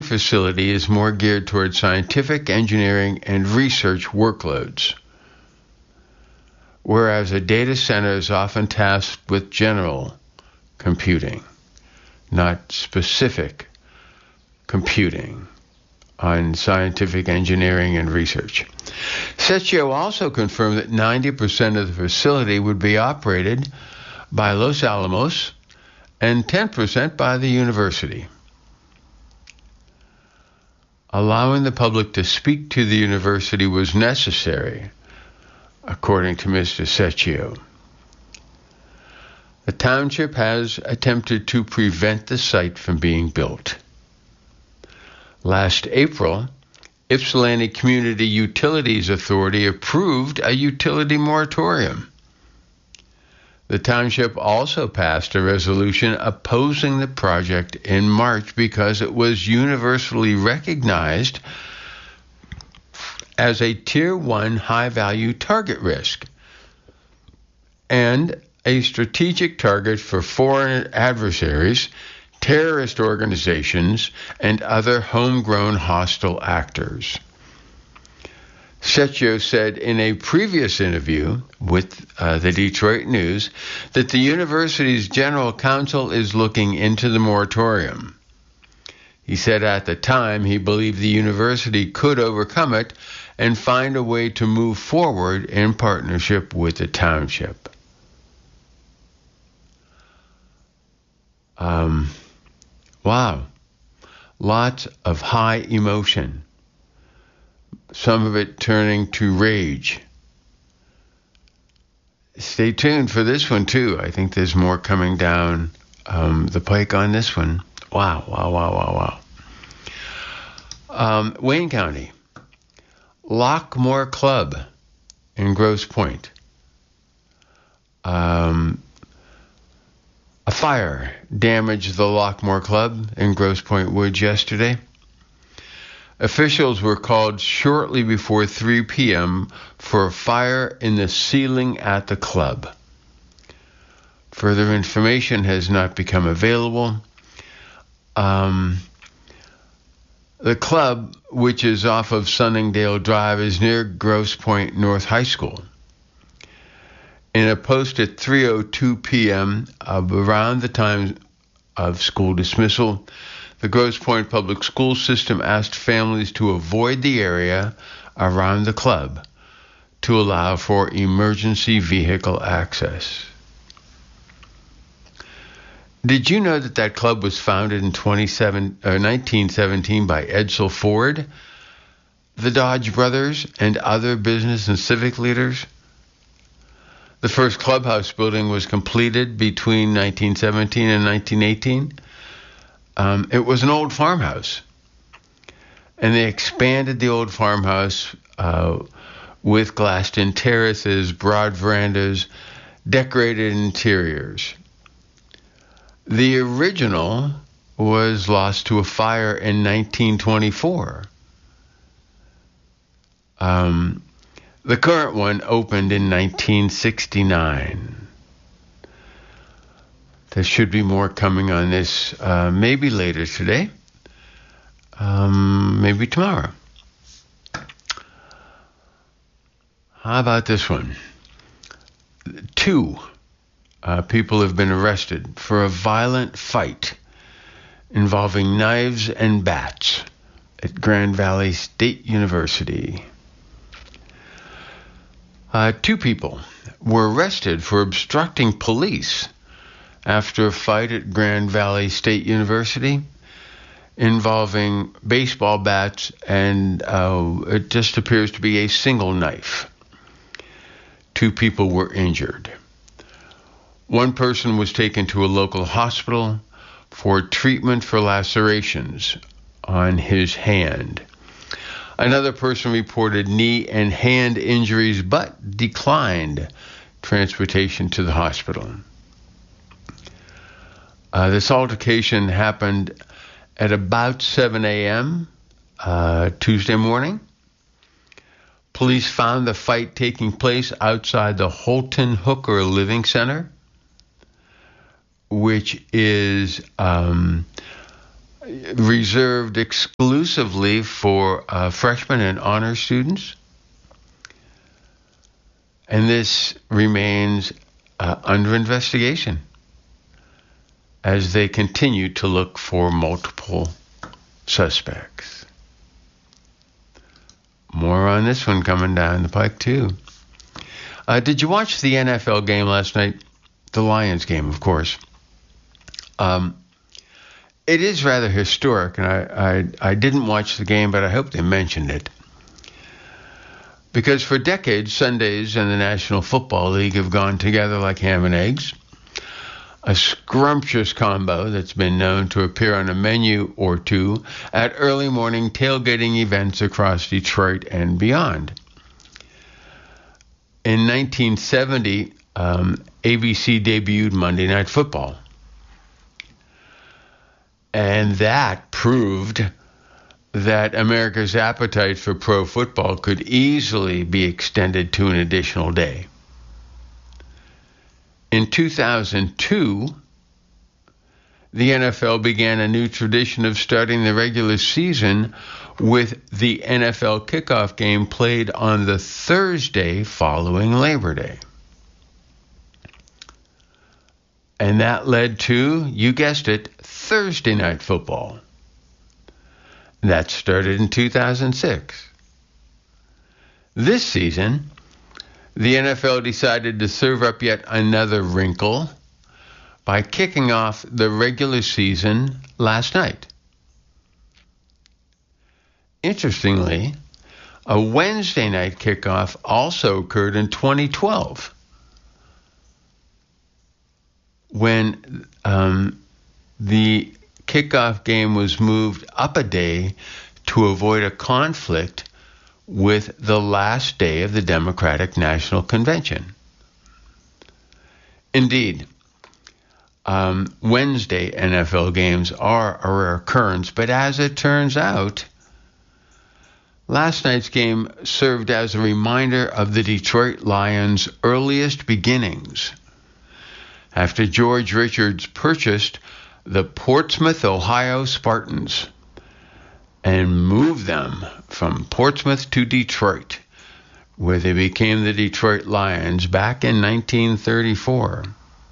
facility is more geared toward scientific, engineering, and research workloads, whereas a data center is often tasked with general computing, not specific computing on scientific engineering and research. Secchio also confirmed that 90% of the facility would be operated by Los Alamos and 10% by the university. Allowing the public to speak to the university was necessary, according to Mr. Secchio. The township has attempted to prevent the site from being built. Last April, Ypsilanti Community Utilities Authority approved a utility moratorium. The township also passed a resolution opposing the project in March because it was universally recognized as a Tier 1 high-value target risk and a strategic target for foreign adversaries, terrorist organizations, and other homegrown hostile actors. Secchio said in a previous interview with the Detroit News that the university's general counsel is looking into the moratorium. He said at the time he believed the university could overcome it and find a way to move forward in partnership with the township. Wow. Lots of high emotion. Some of it turning to rage. Stay tuned for this one, too. I think there's more coming down the pike on this one. Wow. Wayne County. Lockmore Club in Grosse Pointe. A fire damaged the Lockmore Club in Grosse Pointe Woods yesterday. Officials were called shortly before 3 p.m. for a fire in the ceiling at the club. Further information has not become available. The club, which is off of Sunningdale Drive, is near Grosse Pointe North High School. In a post at 3:02 p.m., around the time of school dismissal, the Grosse Pointe Public School System asked families to avoid the area around the club to allow for emergency vehicle access. Did you know that club was founded in 1917 by Edsel Ford, the Dodge brothers, and other business and civic leaders? The first clubhouse building was completed between 1917 and 1918. It was an old farmhouse, and they expanded the old farmhouse with glassed-in terraces, broad verandas, decorated interiors. The original was lost to a fire in 1924. The current one opened in 1969. There should be more coming on this, maybe later today, maybe tomorrow. How about this one? 2 people have been arrested for a violent fight involving knives and bats at Grand Valley State University. 2 people were arrested for obstructing police after a fight at Grand Valley State University involving baseball bats and it just appears to be a single knife. 2 people were injured. One person was taken to a local hospital for treatment for lacerations on his hand. Another person reported knee and hand injuries but declined transportation to the hospital. This altercation happened at about 7 a.m. Tuesday morning. Police found the fight taking place outside the Holton Hooker Living Center, which is reserved exclusively for freshmen and honor students. And this remains under investigation as they continue to look for multiple suspects. More on this one coming down the pike, too. Did you watch the NFL game last night? The Lions game, of course. It is rather historic, and I didn't watch the game, but I hope they mentioned it. Because for decades, Sundays and the National Football League have gone together like ham and eggs. A scrumptious combo that's been known to appear on a menu or two at early morning tailgating events across Detroit and beyond. In 1970, ABC debuted Monday Night Football. And that proved that America's appetite for pro football could easily be extended to an additional day. In 2002, the NFL began a new tradition of starting the regular season with the NFL kickoff game played on the Thursday following Labor Day. And that led to, you guessed it, Thursday Night Football. That started in 2006. This season, the NFL decided to serve up yet another wrinkle by kicking off the regular season last night. Interestingly, a Wednesday night kickoff also occurred in 2012 when the kickoff game was moved up a day to avoid a conflict with the last day of the Democratic National Convention. Indeed, Wednesday NFL games are a rare occurrence, but as it turns out, last night's game served as a reminder of the Detroit Lions' earliest beginnings. After George Richards purchased the Portsmouth, Ohio Spartans and moved them from Portsmouth to Detroit, where they became the Detroit Lions back in 1934.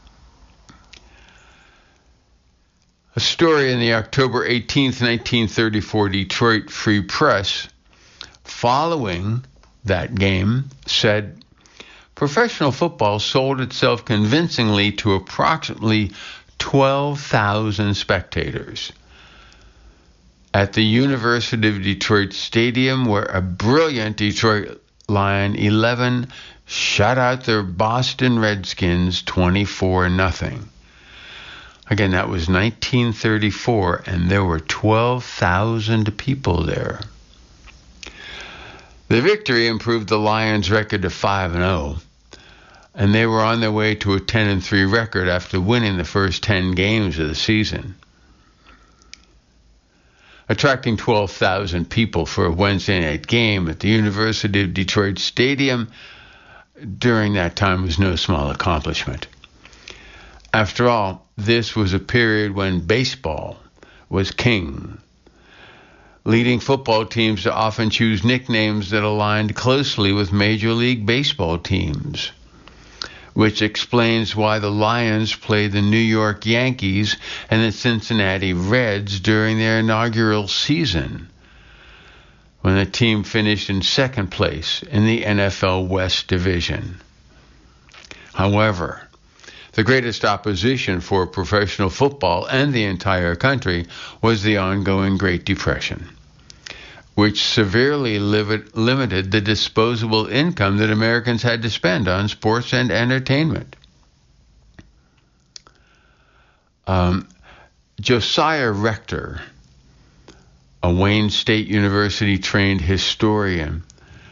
A story in the October 18th, 1934 Detroit Free Press following that game said, professional football sold itself convincingly to approximately 12,000 spectators at the University of Detroit Stadium, where a brilliant Detroit Lion 11 shut out their Boston Redskins 24-0. Again, that was 1934, and there were 12,000 people there. The victory improved the Lions' record to 5-0. And they were on their way to a 10-3 record after winning the first 10 games of the season. Attracting 12,000 people for a Wednesday night game at the University of Detroit Stadium during that time was no small accomplishment. After all, this was a period when baseball was king, leading football teams to often choose nicknames that aligned closely with Major League Baseball teams, which explains why the Lions played the New York Yankees and the Cincinnati Reds during their inaugural season, when the team finished in second place in the NFL West Division. However, the greatest opposition for professional football and the entire country was the ongoing Great Depression, which severely limited the disposable income that Americans had to spend on sports and entertainment. Josiah Rector, a Wayne State University trained historian,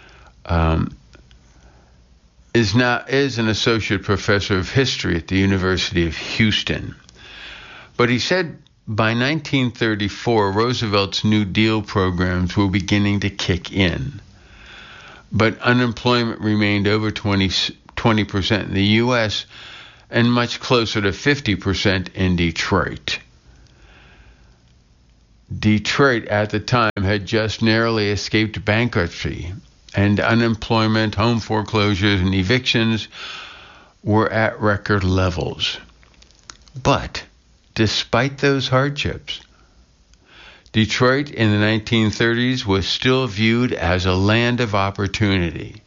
is an associate professor of history at the University of Houston. But he said by 1934, Roosevelt's New Deal programs were beginning to kick in. But unemployment remained over 20% in the U.S. and much closer to 50% in Detroit. Detroit at the time had just narrowly escaped bankruptcy, and unemployment, home foreclosures, and evictions were at record levels. But despite those hardships, Detroit in the 1930s was still viewed as a land of opportunity.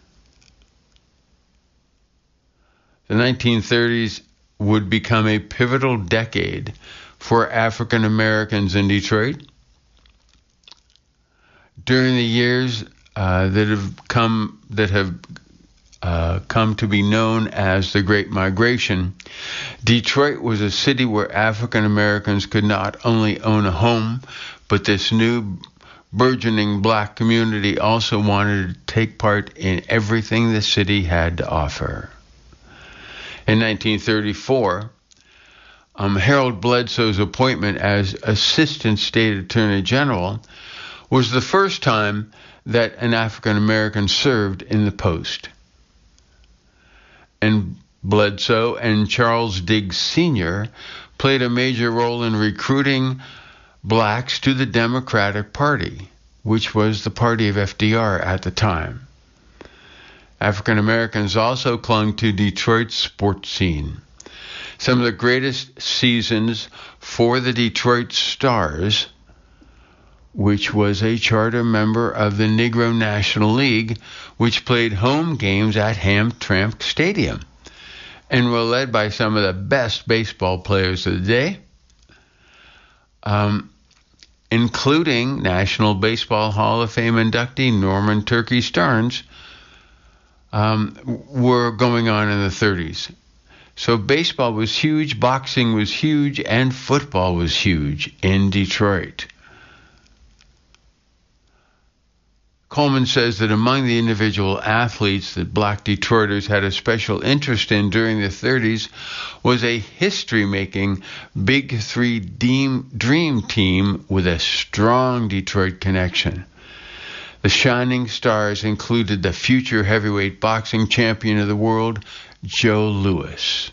The 1930s would become a pivotal decade for African Americans in Detroit. During the years that have come to be known as the Great Migration, Detroit was a city where African Americans could not only own a home, but this new burgeoning black community also wanted to take part in everything the city had to offer. In 1934, Harold Bledsoe's appointment as Assistant State Attorney General was the first time that an African American served in the post. And Bledsoe and Charles Diggs Sr. played a major role in recruiting blacks to the Democratic Party, which was the party of FDR at the time. African Americans also clung to Detroit's sports scene. Some of the greatest seasons for the Detroit Stars, which was a charter member of the Negro National League, which played home games at Hamtramck Stadium, and were led by some of the best baseball players of the day, including National Baseball Hall of Fame inductee Norman Turkey Starnes, were going on in the 30s. So baseball was huge, boxing was huge, and football was huge in Detroit. Coleman says that among the individual athletes that black Detroiters had a special interest in during the 30s was a history-making Big Three dream team with a strong Detroit connection. The shining stars included the future heavyweight boxing champion of the world, Joe Louis.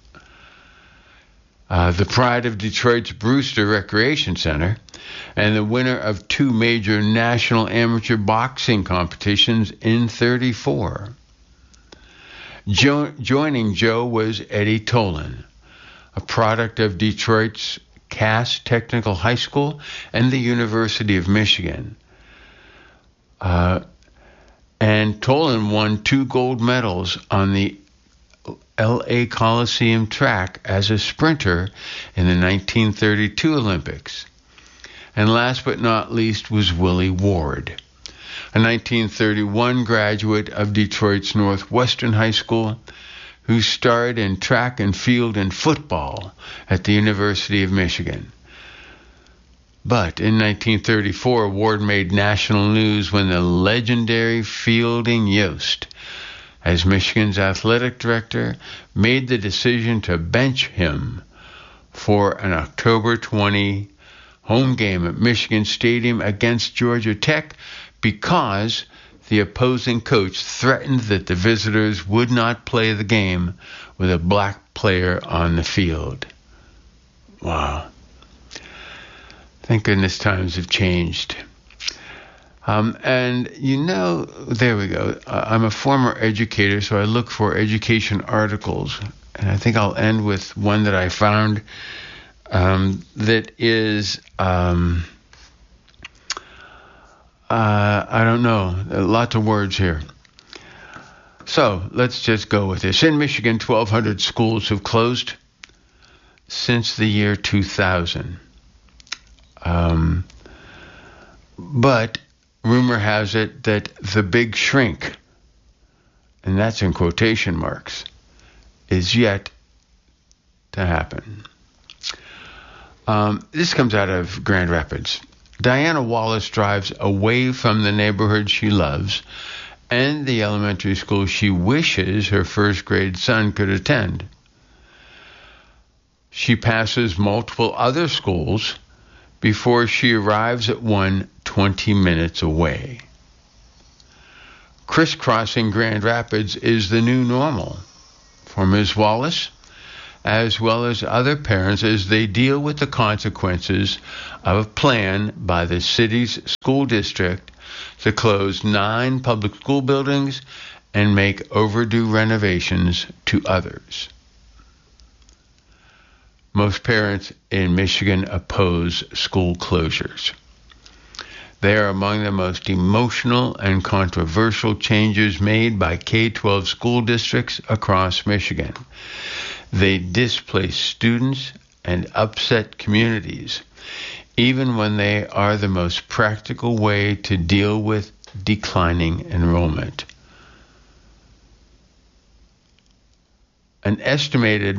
The pride of Detroit's Brewster Recreation Center, and the winner of 2 major national amateur boxing competitions in 34. Joining Joe was Eddie Tolan, a product of Detroit's Cass Technical High School and the University of Michigan. And Tolan won 2 gold medals on the L.A. Coliseum track as a sprinter in the 1932 Olympics. And last but not least was Willie Ward, a 1931 graduate of Detroit's Northwestern High School who starred in track and field and football at the University of Michigan. But in 1934, Ward made national news when the legendary Fielding Yost, as Michigan's athletic director, made the decision to bench him for an October 20 home game at Michigan Stadium against Georgia Tech because the opposing coach threatened that the visitors would not play the game with a black player on the field. Wow. Thank goodness times have changed. And there we go. I'm a former educator, so I look for education articles. And I think I'll end with one that I found that is, I don't know, lots of words here. So let's just go with this. In Michigan, 1,200 schools have closed since the year 2000. But rumor has it that the big shrink, and that's in quotation marks, is yet to happen. This comes out of Grand Rapids. Diana Wallace drives away from the neighborhood she loves and the elementary school she wishes her first grade son could attend. She passes multiple other schools before she arrives at one 20 minutes away. Crisscrossing Grand Rapids is the new normal for Ms. Wallace, as well as other parents as they deal with the consequences of a plan by the city's school district to close 9 public school buildings and make overdue renovations to others. Most parents in Michigan oppose school closures. They are among the most emotional and controversial changes made by K-12 school districts across Michigan. They displace students and upset communities, even when they are the most practical way to deal with declining enrollment. An estimated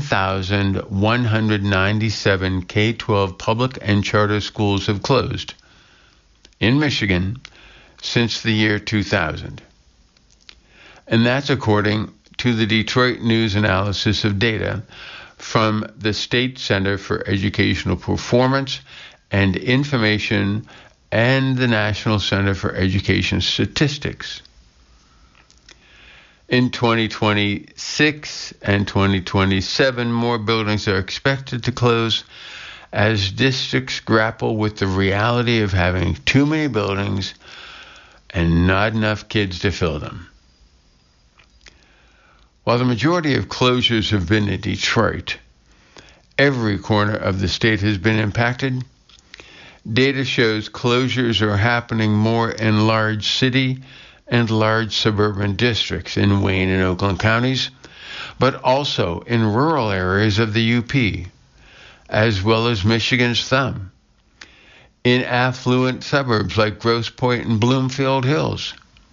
1,197 K-12 public and charter schools have closed in Michigan since the year 2000. And that's according to the Detroit News analysis of data from the State Center for Educational Performance and Information and the National Center for Education Statistics. In 2026 and 2027, more buildings are expected to close as districts grapple with the reality of having too many buildings and not enough kids to fill them. While the majority of closures have been in Detroit, every corner of the state has been impacted. Data shows closures are happening more in large city and large suburban districts in Wayne and Oakland counties, but also in rural areas of the UP, as well as Michigan's thumb, in affluent suburbs like Grosse Pointe and Bloomfield Hills.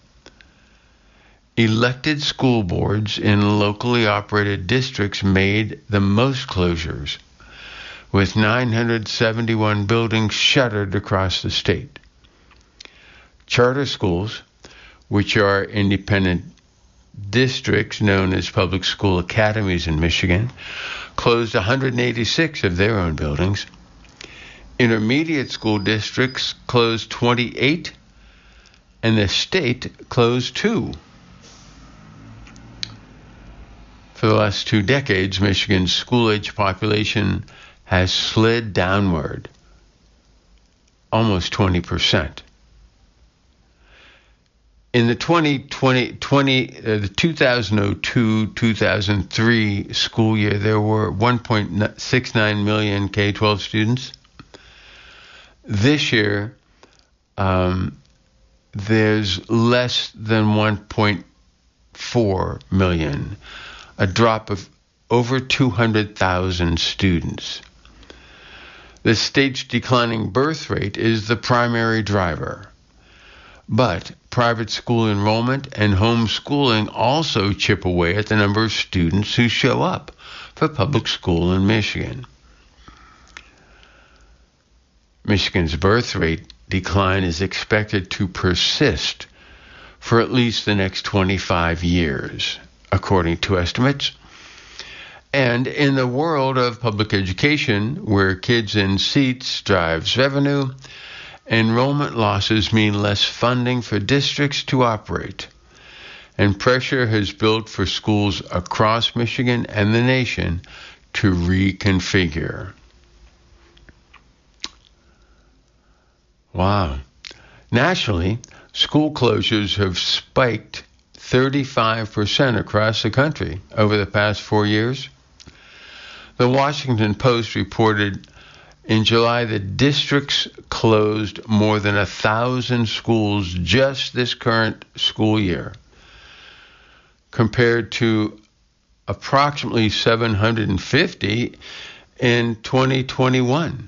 Elected school boards in locally operated districts made the most closures, with 971 buildings shuttered across the state. Charter schools, which are independent districts known as public school academies in Michigan, closed 186 of their own buildings. Intermediate school districts closed 28, and the state closed 2. For the last 2 decades, Michigan's school-age population has slid downward, almost 20%. In the 2002-2003 school year, there were 1.69 million K-12 students. This year, there's less than 1.4 million, a drop of over 200,000 students. The state's declining birth rate is the primary driver. But private school enrollment and homeschooling also chip away at the number of students who show up for public school in Michigan. Michigan's birth rate decline is expected to persist for at least the next 25 years, according to estimates. And in the world of public education, where kids in seats drives revenue, enrollment losses mean less funding for districts to operate, and pressure has built for schools across Michigan and the nation to reconfigure. Wow. Nationally, school closures have spiked 35% across the country over the past 4 years. The Washington Post reported in July, the districts closed more than 1,000 schools just this current school year, compared to approximately 750 in 2021.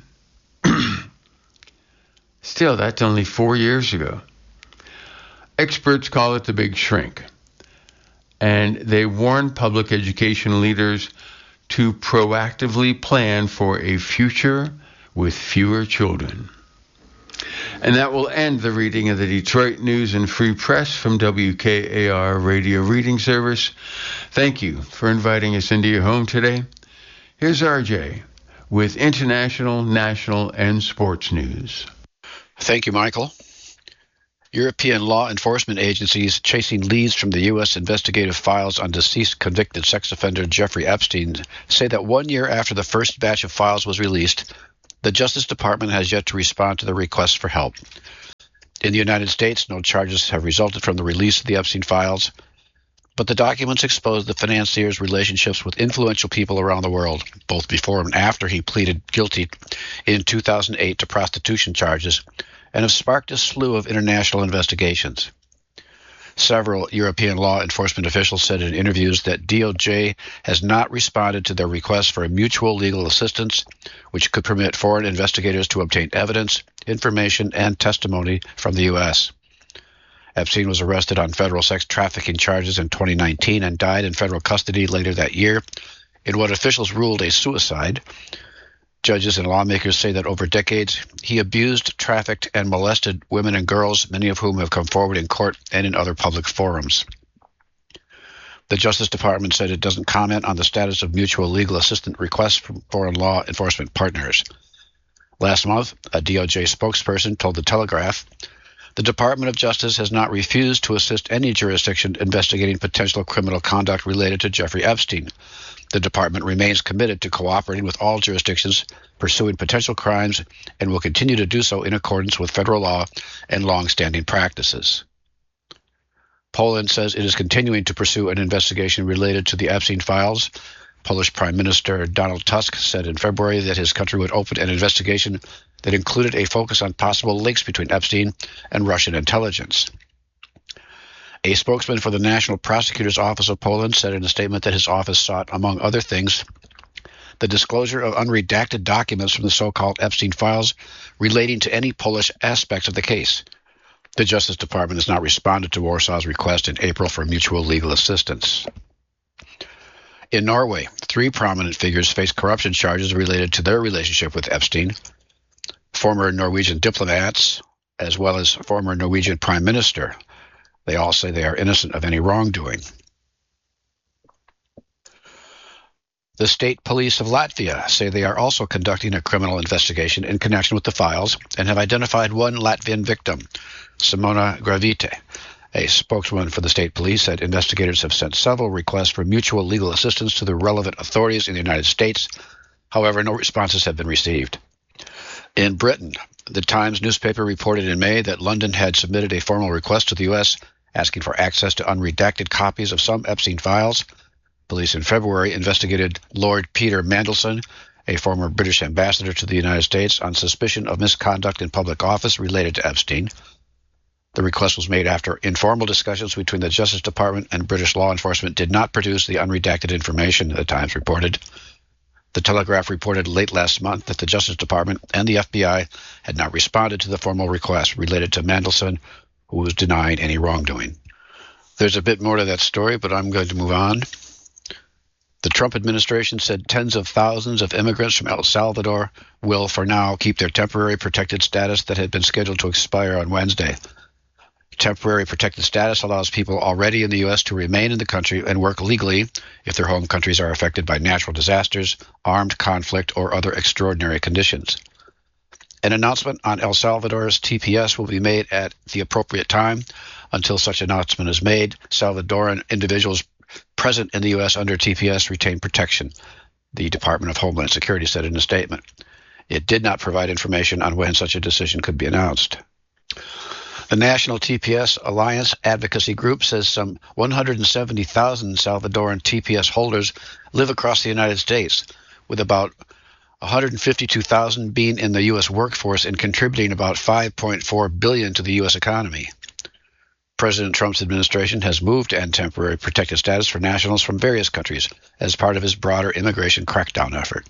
Still, that's only 4 years ago. Experts call it the Big Shrink, and they warn public education leaders to proactively plan for a future with fewer children. And that will end the reading of the Detroit News and Free Press from WKAR Radio Reading Service. Thank you for inviting us into your home today. Here's RJ with international, national, and sports news. Thank you, Michael. European law enforcement agencies chasing leads from the U.S. investigative files on deceased convicted sex offender Jeffrey Epstein say that 1 year after the first batch of files was released, the Justice Department has yet to respond to the request for help. In the United States, no charges have resulted from the release of the Epstein files, but the documents expose the financier's relationships with influential people around the world, both before and after he pleaded guilty in 2008 to prostitution charges, and have sparked a slew of international investigations. Several European law enforcement officials said in interviews that DOJ has not responded to their request for mutual legal assistance, which could permit foreign investigators to obtain evidence, information, and testimony from the U.S. Epstein was arrested on federal sex trafficking charges in 2019 and died in federal custody later that year in what officials ruled a suicide. Judges and lawmakers say that over decades, he abused, trafficked, and molested women and girls, many of whom have come forward in court and in other public forums. The Justice Department said it doesn't comment on the status of mutual legal assistance requests from foreign law enforcement partners. Last month, a DOJ spokesperson told The Telegraph, "The Department of Justice has not refused to assist any jurisdiction investigating potential criminal conduct related to Jeffrey Epstein. The department remains committed to cooperating with all jurisdictions pursuing potential crimes and will continue to do so in accordance with federal law and long-standing practices." Poland says it is continuing to pursue an investigation related to the Epstein files. Polish Prime Minister Donald Tusk said in February that his country would open an investigation that included a focus on possible links between Epstein and Russian intelligence. A spokesman for the National Prosecutor's Office of Poland said in a statement that his office sought, among other things, the disclosure of unredacted documents from the so-called Epstein files relating to any Polish aspects of the case. The Justice Department has not responded to Warsaw's request in April for mutual legal assistance. In Norway, 3 prominent figures face corruption charges related to their relationship with Epstein. Former Norwegian diplomats, as well as former Norwegian Prime Minister. They all say they are innocent of any wrongdoing. The state police of Latvia say they are also conducting a criminal investigation in connection with the files and have identified one Latvian victim, Simona Gravite. A spokeswoman for the state police said investigators have sent several requests for mutual legal assistance to the relevant authorities in the United States. However, no responses have been received. In Britain, the Times newspaper reported in May that London had submitted a formal request to the U.S. asking for access to unredacted copies of some Epstein files. Police in February investigated Lord Peter Mandelson, a former British ambassador to the United States, on suspicion of misconduct in public office related to Epstein. The request was made after informal discussions between the Justice Department and British law enforcement did not produce the unredacted information, the Times reported. The Telegraph reported late last month that the Justice Department and the FBI had not responded to the formal request related to Mandelson, who was denying any wrongdoing. There's a bit more to that story, but I'm going to move on. The Trump administration said tens of thousands of immigrants from El Salvador will, for now, keep their temporary protected status that had been scheduled to expire on Wednesday. Temporary protected status allows people already in the U.S. to remain in the country and work legally if their home countries are affected by natural disasters, armed conflict, or other extraordinary conditions. An announcement on El Salvador's TPS will be made at the appropriate time. Until such announcement is made, Salvadoran individuals present in the U.S. under TPS retain protection, the Department of Homeland Security said in a statement. It did not provide information on when such a decision could be announced. The National TPS Alliance Advocacy Group says some 170,000 Salvadoran TPS holders live across the United States, with about 152,000 being in the U.S. workforce and contributing about $5.4 billion to the U.S. economy. President Trump's administration has moved to end temporary protected status for nationals from various countries as part of his broader immigration crackdown effort.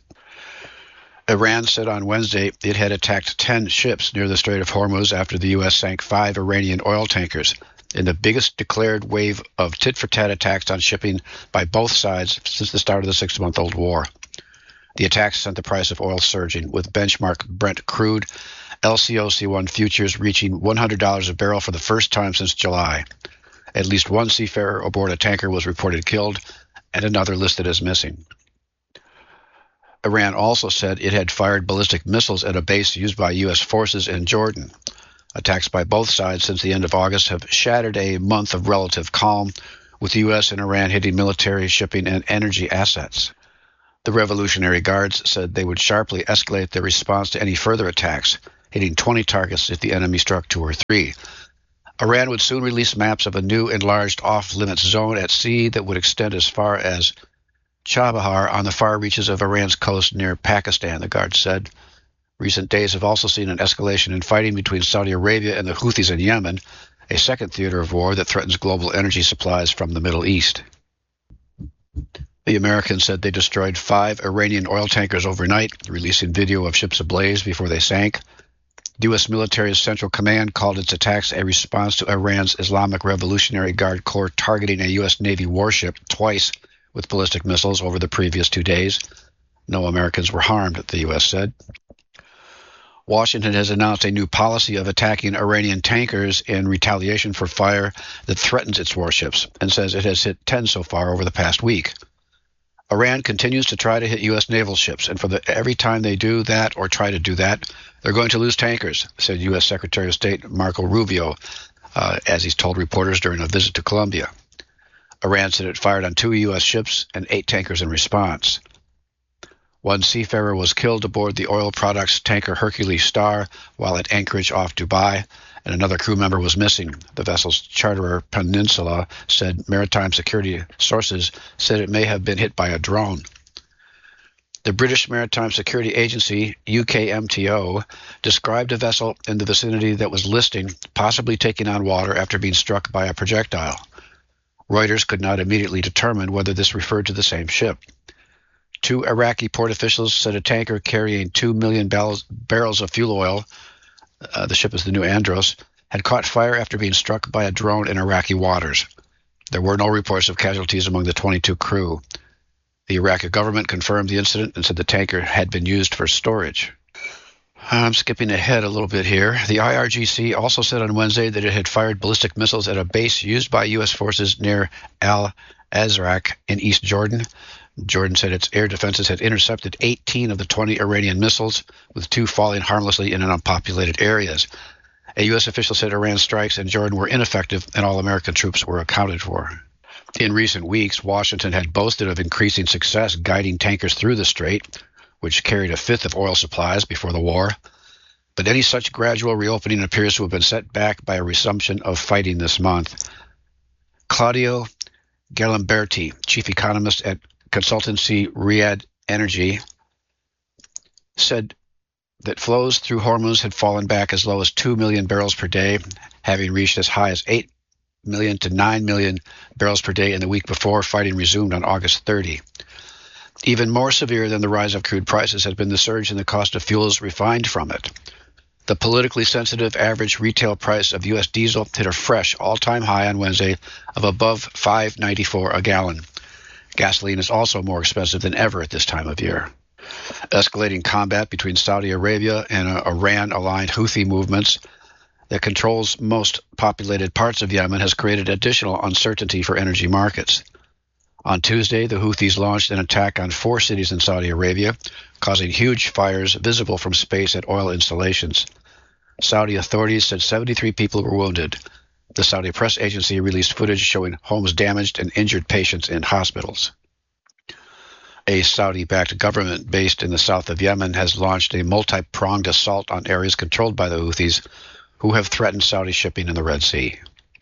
Iran said on Wednesday it had attacked 10 ships near the Strait of Hormuz after the U.S. sank 5 Iranian oil tankers in the biggest declared wave of tit-for-tat attacks on shipping by both sides since the start of the 6-month-old war. The attacks sent the price of oil surging, with benchmark Brent crude LCOC1 futures reaching $100 a barrel for the first time since July. At least one seafarer aboard a tanker was reported killed and another listed as missing. Iran also said it had fired ballistic missiles at a base used by U.S. forces in Jordan. Attacks by both sides since the end of August have shattered a month of relative calm, with the U.S. and Iran hitting military, shipping, and energy assets. The Revolutionary Guards said they would sharply escalate their response to any further attacks, hitting 20 targets if the enemy struck 2 or 3. Iran would soon release maps of a new enlarged off-limits zone at sea that would extend as far as Chabahar on the far reaches of Iran's coast near Pakistan, the Guards said. Recent days have also seen an escalation in fighting between Saudi Arabia and the Houthis in Yemen, a second theater of war that threatens global energy supplies from the Middle East. The Americans said they destroyed 5 Iranian oil tankers overnight, releasing video of ships ablaze before they sank. The U.S. military's Central Command called its attacks a response to Iran's Islamic Revolutionary Guard Corps targeting a U.S. Navy warship twice with ballistic missiles over the previous 2 days. No Americans were harmed, the U.S. said. Washington has announced a new policy of attacking Iranian tankers in retaliation for fire that threatens its warships, and says it has hit 10 so far over the past week. Iran continues to try to hit U.S. naval ships, and every time they do that or try to do that, they're going to lose tankers, said U.S. Secretary of State Marco Rubio, as he's told reporters during a visit to Colombia. Iran said it fired on 2 U.S. ships and 8 tankers in response. 1 seafarer was killed aboard the oil products tanker Hercules Star while at anchorage off Dubai, and another crew member was missing. The vessel's charterer, Peninsula, said maritime security sources said it may have been hit by a drone. The British Maritime Security Agency, UKMTO, described a vessel in the vicinity that was listing, possibly taking on water after being struck by a projectile. Reuters could not immediately determine whether this referred to the same ship. 2 Iraqi port officials said a tanker carrying 2 million barrels of fuel oil, the ship is the New Andros, had caught fire after being struck by a drone in Iraqi waters. There were no reports of casualties among the 22 crew. The Iraqi government confirmed the incident and said the tanker had been used for storage. I'm skipping ahead a little bit here. The IRGC also said on Wednesday that it had fired ballistic missiles at a base used by U.S. forces near Al-Azraq in East Jordan. Jordan said its air defenses had intercepted 18 of the 20 Iranian missiles, with 2 falling harmlessly in unpopulated areas. A U.S. official said Iran's strikes in Jordan were ineffective and all American troops were accounted for. In recent weeks, Washington had boasted of increasing success guiding tankers through the strait, which carried a fifth of oil supplies before the war. But any such gradual reopening appears to have been set back by a resumption of fighting this month. Claudio Galimberti, chief economist at consultancy Riyadh Energy, said that flows through Hormuz had fallen back as low as 2 million barrels per day, having reached as high as 8 million to 9 million barrels per day in the week before fighting resumed on August 30. Even more severe than the rise of crude prices has been the surge in the cost of fuels refined from it. The politically sensitive average retail price of U.S. diesel hit a fresh all-time high on Wednesday of above $5.94 a gallon. Gasoline is also more expensive than ever at this time of year. Escalating combat between Saudi Arabia and Iran-aligned Houthi movements that controls most populated parts of Yemen has created additional uncertainty for energy markets. On Tuesday, the Houthis launched an attack on 4 cities in Saudi Arabia, causing huge fires visible from space at oil installations. Saudi authorities said 73 people were wounded. The Saudi press agency released footage showing homes damaged and injured patients in hospitals. A Saudi-backed government based in the south of Yemen has launched a multi-pronged assault on areas controlled by the Houthis, who have threatened Saudi shipping in the Red Sea.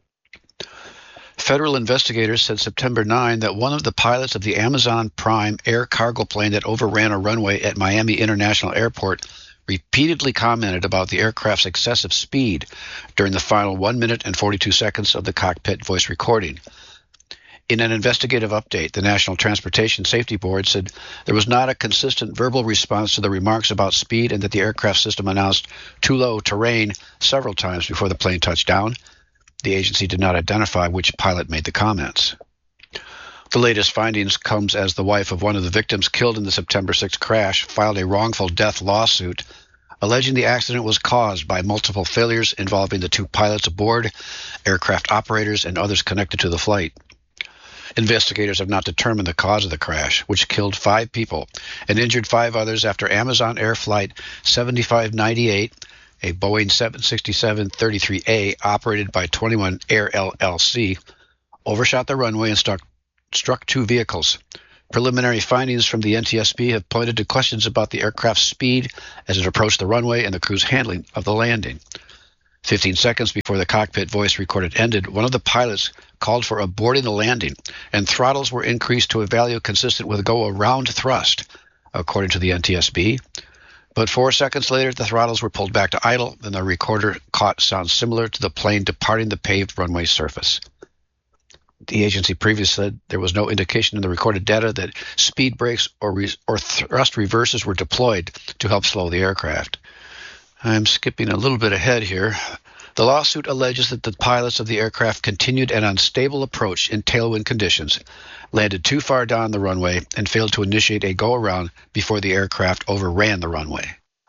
Federal investigators said September 9 that one of the pilots of the Amazon Prime air cargo plane that overran a runway at Miami International Airport repeatedly commented about the aircraft's excessive speed during the final 1 minute and 42 seconds of the cockpit voice recording. In an investigative update, the National Transportation Safety Board said there was not a consistent verbal response to the remarks about speed and that the aircraft system announced too low terrain several times before the plane touched down. The agency did not identify which pilot made the comments. The latest findings comes as the wife of one of the victims killed in the September 6 crash filed a wrongful death lawsuit, alleging the accident was caused by multiple failures involving the 2 pilots aboard, aircraft operators, and others connected to the flight. Investigators have not determined the cause of the crash, which killed 5 people and injured 5 others after Amazon Air Flight 7598, a Boeing 767-33A operated by 21 Air LLC, overshot the runway and struck two vehicles. Preliminary findings from the NTSB have pointed to questions about the aircraft's speed as it approached the runway and the crew's handling of the landing. 15 seconds before the cockpit voice recorded ended, one of the pilots called for aborting the landing, and throttles were increased to a value consistent with go-around thrust, according to the NTSB. But 4 seconds later, the throttles were pulled back to idle, and the recorder caught sounds similar to the plane departing the paved runway surface. The agency previously said there was no indication in the recorded data that speed brakes or thrust reversers were deployed to help slow the aircraft. I'm skipping a little bit ahead here. The lawsuit alleges that the pilots of the aircraft continued an unstable approach in tailwind conditions, landed too far down the runway, and failed to initiate a go-around before the aircraft overran the runway.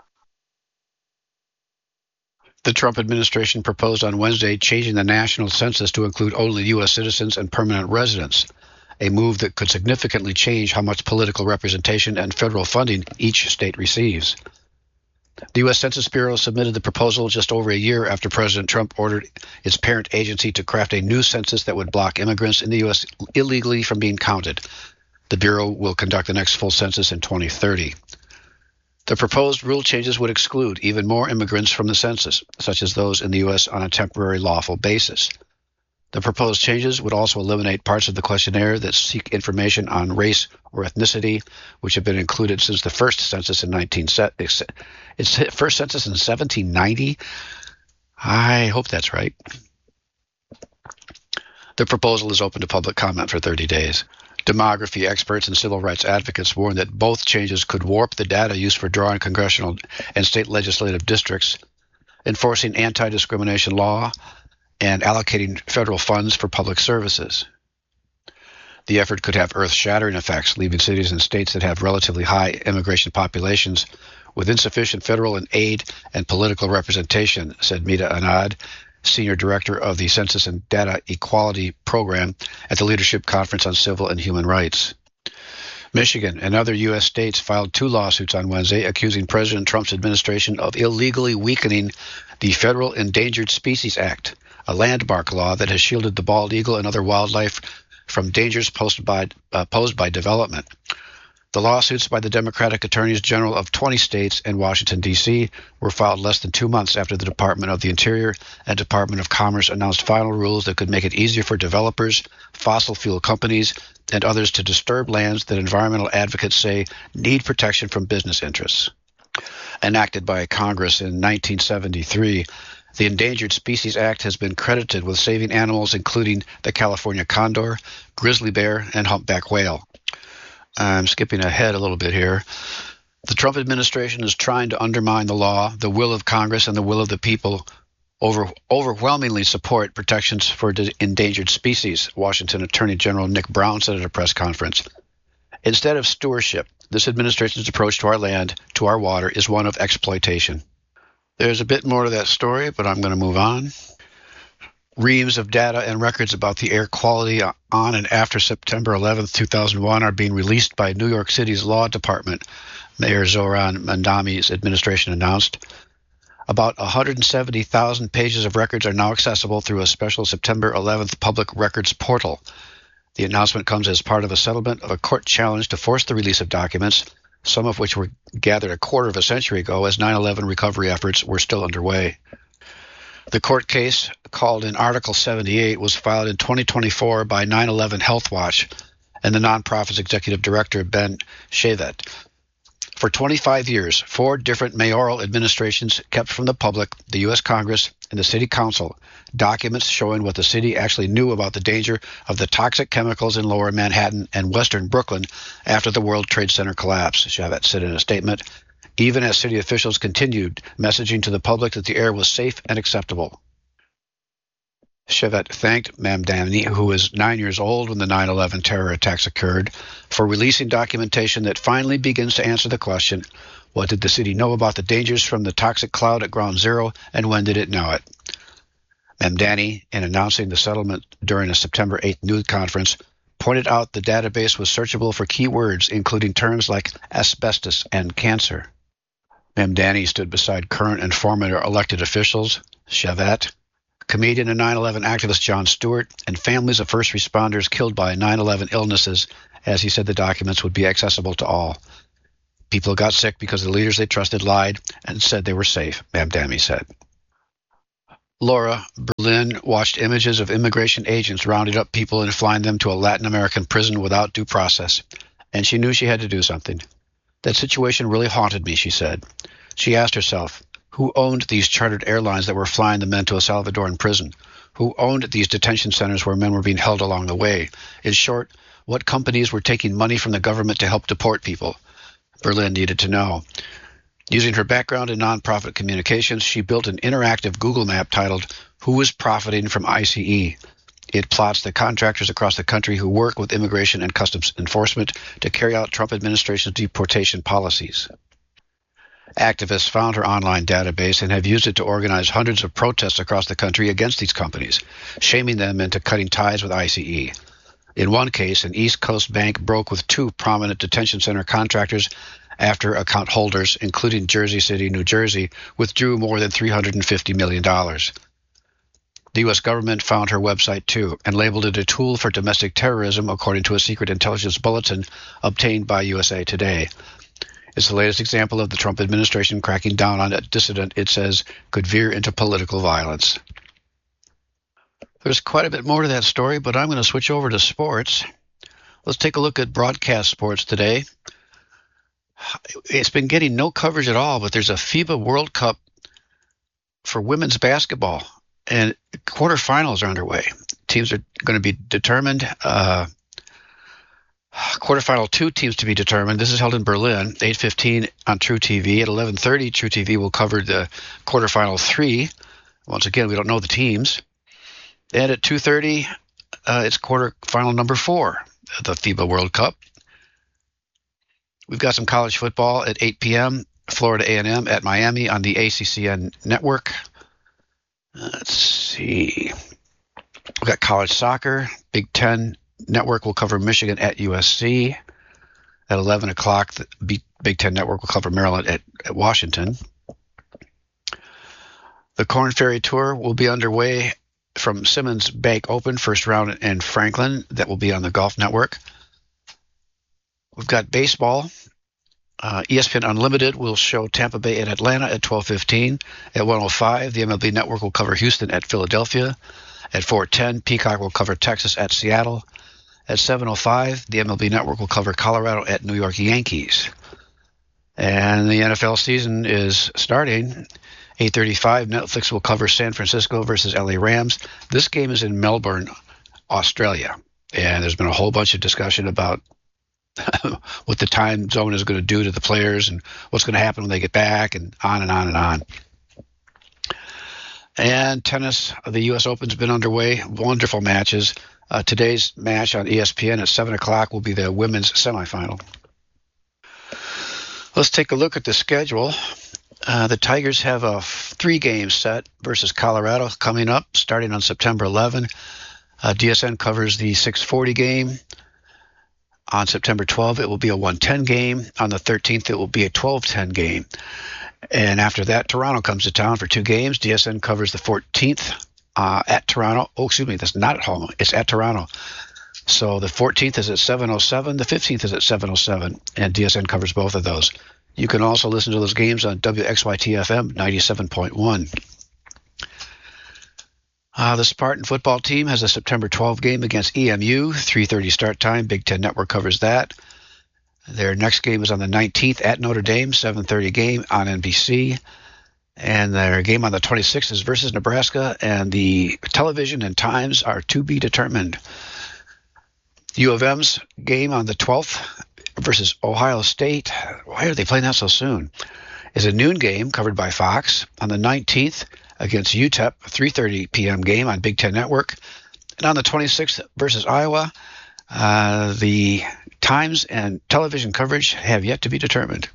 The Trump administration proposed on Wednesday changing the national census to include only U.S. citizens and permanent residents, a move that could significantly change how much political representation and federal funding each state receives. The U.S. Census Bureau submitted the proposal just over a year after President Trump ordered its parent agency to craft a new census that would block immigrants in the U.S. illegally from being counted. The Bureau will conduct the next full census in 2030. The proposed rule changes would exclude even more immigrants from the census, such as those in the U.S. on a temporary lawful basis. The proposed changes would also eliminate parts of the questionnaire that seek information on race or ethnicity, which have been included since the first census in 1790. I hope that's right. The proposal is open to public comment for 30 days. Demography experts and civil rights advocates warn that both changes could warp the data used for drawing congressional and state legislative districts, enforcing anti-discrimination law, and allocating federal funds for public services. The effort could have earth-shattering effects, leaving cities and states that have relatively high immigration populations with insufficient federal aid and political representation, said Mita Anand, Senior Director of the Census and Data Equality Program at the Leadership Conference on Civil and Human Rights. Michigan and other U.S. states filed 2 lawsuits on Wednesday accusing President Trump's administration of illegally weakening the Federal Endangered Species Act, a landmark law that has shielded the bald eagle and other wildlife from dangers posed by development. The lawsuits by the Democratic Attorneys General of 20 states and Washington, D.C. were filed less than 2 months after the Department of the Interior and Department of Commerce announced final rules that could make it easier for developers, fossil fuel companies, and others to disturb lands that environmental advocates say need protection from business interests. Enacted by Congress in 1973, the Endangered Species Act has been credited with saving animals including the California condor, grizzly bear, and humpback whale. I'm skipping ahead a little bit here. The Trump administration is trying to undermine the law, the will of Congress, and the will of the people overwhelmingly support protections for endangered species, Washington Attorney General Nick Brown said at a press conference. Instead of stewardship, this administration's approach to our land, to our water, is one of exploitation. There's a bit more to that story, but I'm going to move on. Reams of data and records about the air quality on and after September 11, 2001 are being released by New York City's Law Department, Mayor Zohran Mamdani's administration announced. About 170,000 pages of records are now accessible through a special September 11th public records portal. The announcement comes as part of a settlement of a court challenge to force the release of documents, some of which were gathered a quarter of a century ago as 9/11 recovery efforts were still underway. The court case, called in Article 78, was filed in 2024 by 9/11 Health Watch and the nonprofit's executive director, Ben Shevet. For 25 years, 4 different mayoral administrations kept from the public, the U.S. Congress, and the City Council documents showing what the city actually knew about the danger of the toxic chemicals in Lower Manhattan and Western Brooklyn after the World Trade Center collapse, Shevet said in a statement, even as city officials continued messaging to the public that the air was safe and acceptable. Shevet thanked Mamdani, who was 9 years old when the 9/11 terror attacks occurred, for releasing documentation that finally begins to answer the question, what did the city know about the dangers from the toxic cloud at Ground Zero, and when did it know it? Mamdani, in announcing the settlement during a September 8th news conference, pointed out the database was searchable for key words, including terms like asbestos and cancer. Mamdani stood beside current and former elected officials, Shavat, comedian and 9/11 activist Jon Stewart, and families of first responders killed by 9/11 illnesses, as he said the documents would be accessible to all. People got sick because the leaders they trusted lied and said they were safe, Mamdani said. Laura Berlin watched images of immigration agents rounding up people and flying them to a Latin American prison without due process, and she knew she had to do something. That situation really haunted me, she said. She asked herself, who owned these chartered airlines that were flying the men to a Salvadoran prison? Who owned these detention centers where men were being held along the way? In short, what companies were taking money from the government to help deport people? Berlin needed to know. Using her background in nonprofit communications, she built an interactive Google map titled, Who is Profiting from ICE? It plots the contractors across the country who work with immigration and customs enforcement to carry out Trump administration's deportation policies. Activists found her online database and have used it to organize hundreds of protests across the country against these companies, shaming them into cutting ties with ICE. In one case, an East Coast bank broke with two prominent detention center contractors after account holders, including Jersey City, New Jersey, withdrew more than $350 million. The U.S. government found her website, too, and labeled it a tool for domestic terrorism, according to a secret intelligence bulletin obtained by USA Today. It's the latest example of the Trump administration cracking down on a dissident it says could veer into political violence. There's quite a bit more to that story, but I'm going to switch over to sports. Let's take a look at broadcast sports today. It's been getting no coverage at all, but there's a FIBA World Cup for women's basketball, and quarterfinals are underway. Teams are going to be determined. Quarterfinal 2 teams to be determined. This is held in Berlin, 8:15 on True TV. At 11:30, True TV will cover the quarterfinal 3. Once again, we don't know the teams. And at 2:30, it's quarterfinal number 4 of the FIBA World Cup. We've got some college football at 8 p.m., Florida A&M at Miami on the ACCN network. Let's see. We've got college soccer. Big Ten network will cover Michigan at USC. At 11 o'clock, the Big Ten network will cover Maryland at Washington. The Korn Ferry Tour will be underway from Simmons Bank Open, first round in Franklin. That will be on the Golf Network. We've got baseball. ESPN Unlimited will show Tampa Bay and Atlanta at 12:15. At 1:05, the MLB Network will cover Houston at Philadelphia. At 4:10, Peacock will cover Texas at Seattle. At 7:05, the MLB Network will cover Colorado at New York Yankees. And the NFL season is starting. 8:35, Netflix will cover San Francisco versus LA Rams. This game is in Melbourne, Australia. And there's been a whole bunch of discussion about what the time zone is going to do to the players and what's going to happen when they get back, and on and on and on. And tennis, the U.S. Open's been underway. Wonderful matches. Today's match on ESPN at 7 o'clock will be the women's semifinal. Let's take a look at the schedule. The Tigers have a 3-game set versus Colorado coming up, starting on September 11. DSN covers the 6:40 game. On September 12th, it will be a 1:10 game. On the 13th, it will be a 12:10 game. And after that, Toronto comes to town for 2 games. DSN covers the 14th at Toronto. Oh, excuse me, that's not at home. It's at Toronto. So the 14th is at 7:07. The 15th is at 7:07. And DSN covers both of those. You can also listen to those games on WXYT-FM 97.1. The Spartan football team has a September 12th game against EMU, 3:30 start time. Big Ten Network covers that. Their next game is on the 19th at Notre Dame, 7:30 game on NBC. And their game on the 26th is versus Nebraska, and the television and times are to be determined. U of M's game on the 12th versus Ohio State. Why are they playing that so soon? Is a noon game covered by Fox. On the 19th against UTEP, 3:30 p.m. game on Big Ten Network. And on the 26th versus Iowa, the times and television coverage have yet to be determined.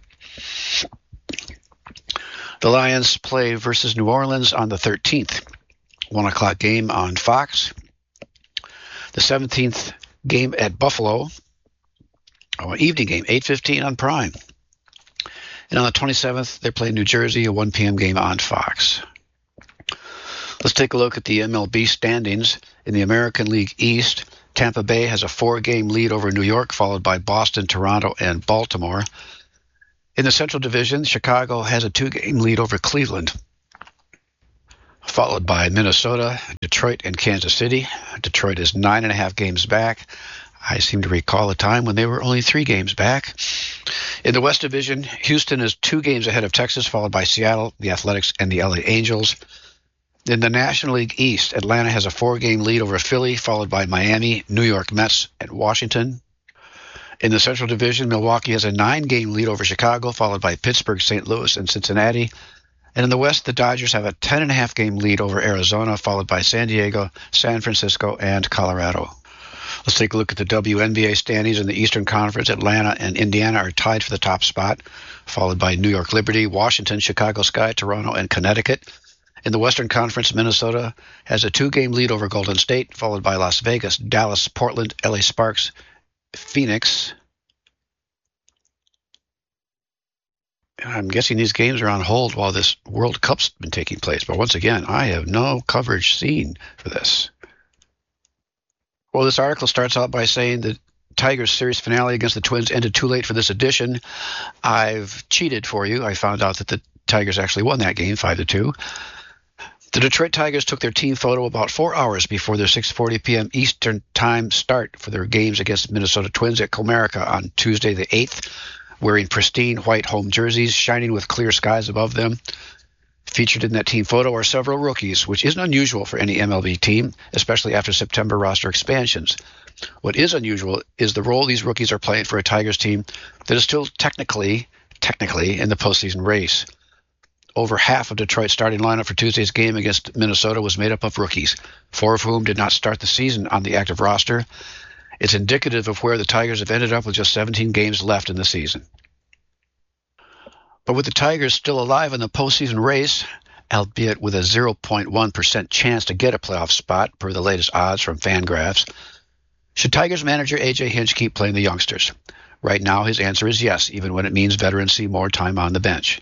The Lions play versus New Orleans on the 13th, 1 o'clock game on Fox. The 17th game at Buffalo, evening game, 8:15 on Prime. And on the 27th, they're playing New Jersey, a 1 p.m. game on Fox. Let's take a look at the MLB standings. In the American League East, Tampa Bay has a 4-game lead over New York, followed by Boston, Toronto, and Baltimore. In the Central Division, Chicago has a 2-game lead over Cleveland, followed by Minnesota, Detroit, and Kansas City. Detroit is 9.5 games back. I seem to recall a time when they were only 3 games back. In the West Division, Houston is 2 games ahead of Texas, followed by Seattle, the Athletics, and the LA Angels. In the National League East, Atlanta has a 4-game lead over Philly, followed by Miami, New York Mets, and Washington. In the Central Division, Milwaukee has a 9-game lead over Chicago, followed by Pittsburgh, St. Louis, and Cincinnati. And in the West, the Dodgers have a 10.5-game lead over Arizona, followed by San Diego, San Francisco, and Colorado. Let's take a look at the WNBA standings in the Eastern Conference. Atlanta and Indiana are tied for the top spot, followed by New York Liberty, Washington, Chicago Sky, Toronto, and Connecticut. In the Western Conference, Minnesota has a 2-game lead over Golden State, followed by Las Vegas, Dallas, Portland, LA Sparks, Phoenix. I'm guessing these games are on hold while this World Cup's been taking place. But once again, I have no coverage seen for this. Well, this article starts out by saying that Tigers series finale against the Twins ended too late for this edition. I've cheated for you. I found out that the Tigers actually won that game 5-2. The Detroit Tigers took their team photo about 4 hours before their 6:40 p.m. Eastern Time start for their games against Minnesota Twins at Comerica on Tuesday the 8th, wearing pristine white home jerseys, shining with clear skies above them. Featured in that team photo are several rookies, which isn't unusual for any MLB team, especially after September roster expansions. What is unusual is the role these rookies are playing for a Tigers team that is still technically in the postseason race. Over half of Detroit's starting lineup for Tuesday's game against Minnesota was made up of rookies, 4 of whom did not start the season on the active roster. It's indicative of where the Tigers have ended up with just 17 games left in the season. But with the Tigers still alive in the postseason race, albeit with a 0.1% chance to get a playoff spot per the latest odds from Fangraphs, should Tigers manager A.J. Hinch keep playing the youngsters? Right now, his answer is yes, even when it means veterans see more time on the bench.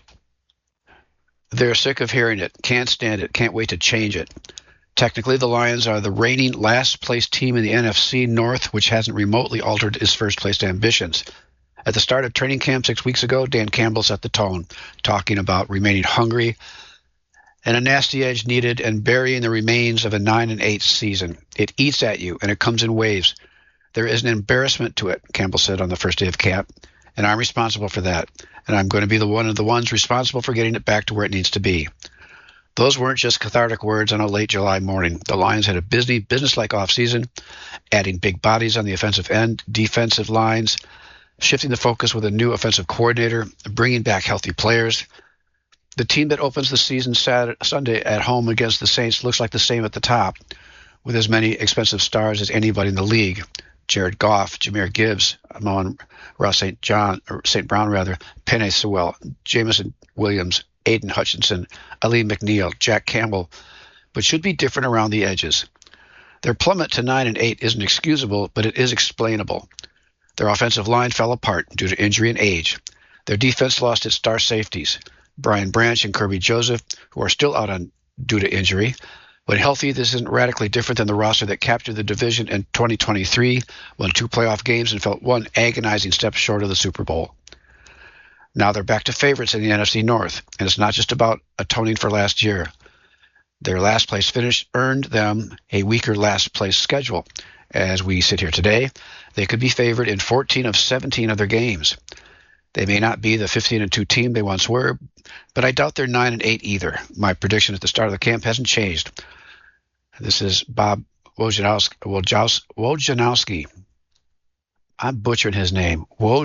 They're sick of hearing it, can't stand it, can't wait to change it. Technically, the Lions are the reigning last-place team in the NFC North, which hasn't remotely altered its first-place ambitions. At the start of training camp 6 weeks ago, Dan Campbell set the tone, talking about remaining hungry and a nasty edge needed and burying the remains of a 9-8 season. It eats at you, and it comes in waves. There is an embarrassment to it, Campbell said on the first day of camp, and I'm responsible for that. And I'm going to be one of the ones responsible for getting it back to where it needs to be. Those weren't just cathartic words on a late July morning. The Lions had a busy, business-like offseason, adding big bodies on the offensive end, defensive lines, shifting the focus with a new offensive coordinator, bringing back healthy players. The team that opens the season Sunday at home against the Saints looks like the same at the top, with as many expensive stars as anybody in the league. Jared Goff, Jahmyr Gibbs, Amon-Ra St. Brown, Penei Sewell, Jameson Williams, Aiden Hutchinson, Ali McNeil, Jack Campbell, but should be different around the edges. Their plummet to 9-8 isn't excusable, but it is explainable. Their offensive line fell apart due to injury and age. Their defense lost its star safeties, Brian Branch and Kirby Joseph, who are still out due to injury. When healthy, this isn't radically different than the roster that captured the division in 2023, won 2 playoff games, and fell 1 agonizing step short of the Super Bowl. Now they're back to favorites in the NFC North, and it's not just about atoning for last year. Their last place finish earned them a weaker last place schedule. As we sit here today, they could be favored in 14 of 17 of their games. They may not be the 15-2 team they once were, but I doubt they're 9-8 either. My prediction at the start of the camp hasn't changed. This is Bob Wojnarowski. I'm butchering his name.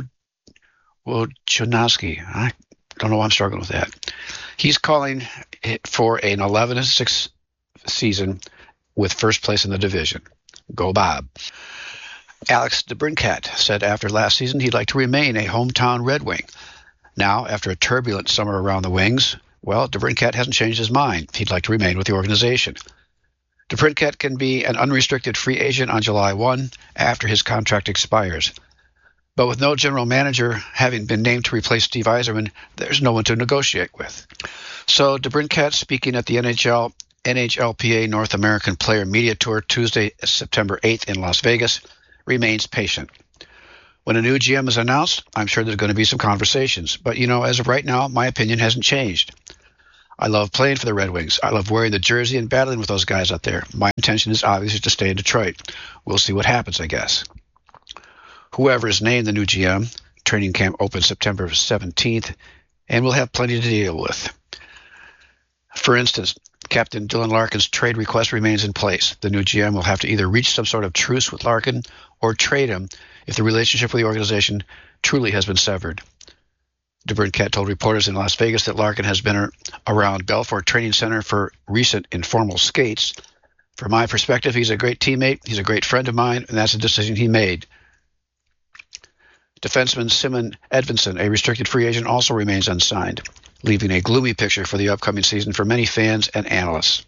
Wojnarowski. I don't know why I'm struggling with that. He's calling it for an 11-6 season with first place in the division. Go Bob. Alex DeBrincat said after last season he'd like to remain a hometown Red Wing. Now, after a turbulent summer around the Wings, well, DeBrincat hasn't changed his mind. He'd like to remain with the organization. DeBrincat can be an unrestricted free agent on July 1 after his contract expires. But with no general manager having been named to replace Steve Yzerman, there's no one to negotiate with. So DeBrincat, speaking at the NHLPA North American Player Media Tour Tuesday, September 8th in Las Vegas, remains patient. When a new GM is announced, I'm sure there's going to be some conversations. But, as of right now, my opinion hasn't changed. I love playing for the Red Wings. I love wearing the jersey and battling with those guys out there. My intention is obviously to stay in Detroit. We'll see what happens, I guess. Whoever is named the new GM, training camp opens September 17th, and we'll have plenty to deal with. For instance, Captain Dylan Larkin's trade request remains in place. The new GM will have to either reach some sort of truce with Larkin or trade him if the relationship with the organization truly has been severed. DeBrincat told reporters in Las Vegas that Larkin has been around Belfort Training Center for recent informal skates. From my perspective, he's a great teammate, he's a great friend of mine, and that's a decision he made. Defenseman Simon Edvinsson, a restricted free agent, also remains unsigned, leaving a gloomy picture for the upcoming season for many fans and analysts.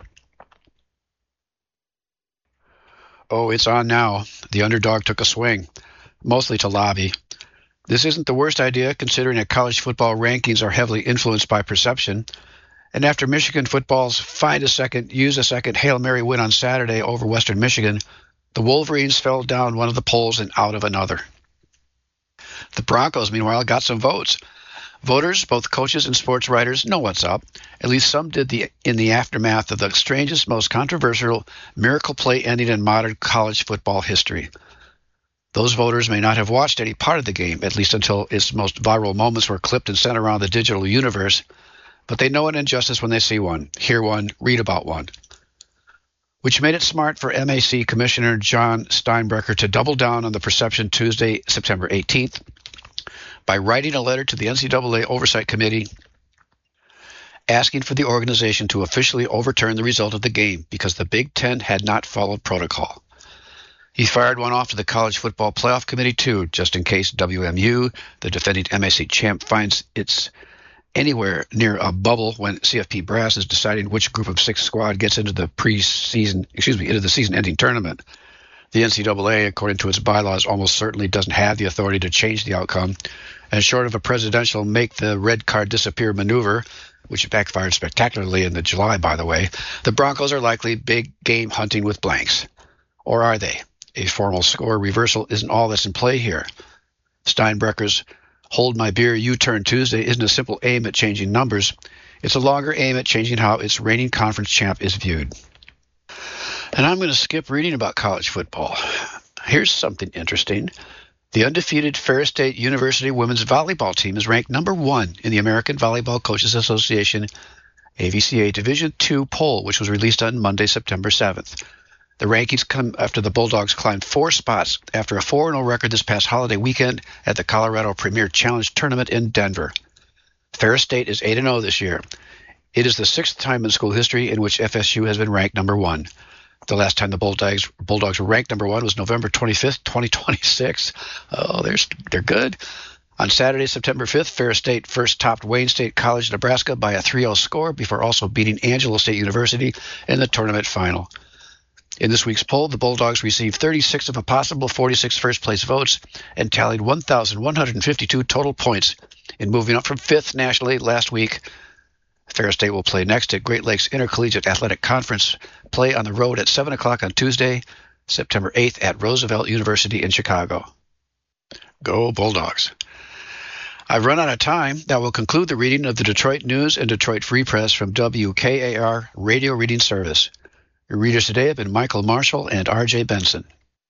Oh, it's on now. The underdog took a swing, mostly to lobby. This isn't the worst idea, considering that college football rankings are heavily influenced by perception. And after Michigan football's use a second Hail Mary win on Saturday over Western Michigan, the Wolverines fell down one of the polls and out of another. The Broncos, meanwhile, got some votes. Voters, both coaches and sports writers, know what's up. At least some did in the aftermath of the strangest, most controversial miracle play ending in modern college football history. Those voters may not have watched any part of the game, at least until its most viral moments were clipped and sent around the digital universe, but they know an injustice when they see one, hear one, read about one. Which made it smart for MAC Commissioner John Steinbrecher to double down on the perception Tuesday, September 18th, by writing a letter to the NCAA Oversight Committee asking for the organization to officially overturn the result of the game because the Big Ten had not followed protocol. He fired one off to the College Football Playoff Committee, too, just in case WMU, the defending MAC champ, finds it's anywhere near a bubble when CFP Brass is deciding which group of 6 squad gets into the into the season-ending tournament. The NCAA, according to its bylaws, almost certainly doesn't have the authority to change the outcome, and short of a presidential make the red card disappear maneuver, which backfired spectacularly in the July, by the way, the Broncos are likely big game hunting with blanks. Or are they? A formal score reversal isn't all that's in play here. Steinbrecher's Hold My Beer U-Turn Tuesday isn't a simple aim at changing numbers. It's a longer aim at changing how its reigning conference champ is viewed. And I'm going to skip reading about college football. Here's something interesting. The undefeated Ferris State University women's volleyball team is ranked number 1 in the American Volleyball Coaches Association AVCA Division II poll, which was released on Monday, September 7th. The rankings come after the Bulldogs climbed 4 spots after a 4-0 record this past holiday weekend at the Colorado Premier Challenge Tournament in Denver. Ferris State is 8-0 this year. It is the 6th time in school history in which FSU has been ranked number 1. The last time the Bulldogs were ranked number 1 was November 25th, 2026. Oh, they're good. On Saturday, September 5th, Ferris State first topped Wayne State College, Nebraska by a 3-0 score before also beating Angelo State University in the tournament final. In this week's poll, the Bulldogs received 36 of a possible 46 first-place votes and tallied 1,152 total points in moving up from 5th nationally last week. Ferris State will play next at Great Lakes Intercollegiate Athletic Conference play on the road at 7 o'clock on Tuesday, September 8th at Roosevelt University in Chicago. Go Bulldogs. I've run out of time. That will conclude the reading of the Detroit News and Detroit Free Press from WKAR Radio Reading Service. Your readers today have been Michael Marshall and R.J. Benson.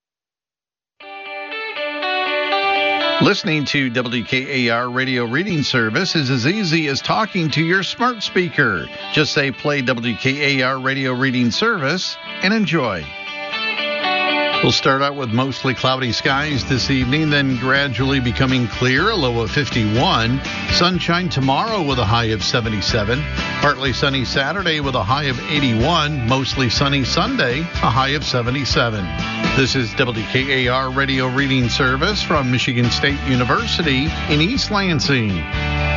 Listening to WKAR Radio Reading Service is as easy as talking to your smart speaker. Just say play WKAR Radio Reading Service and enjoy. We'll start out with mostly cloudy skies this evening, then gradually becoming clear, a low of 51. Sunshine tomorrow with a high of 77. Partly sunny Saturday with a high of 81. Mostly sunny Sunday, a high of 77. This is WKAR Radio Reading Service from Michigan State University in East Lansing.